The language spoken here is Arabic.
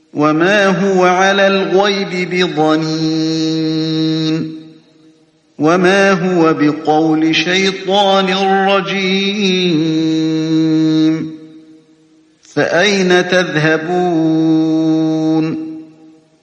وما هو على الغيب بضنين وما هو بقول شيطان رجيم فأين تذهبون